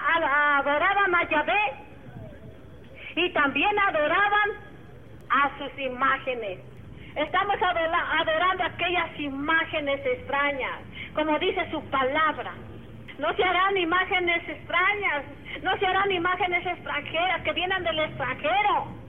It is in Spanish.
adoraban a Yahvé y también adoraban a sus imágenes. Estamos adorando aquellas imágenes extrañas, como dice su palabra. No se harán imágenes extrañas, no se harán imágenes extranjeras que vienen del extranjero.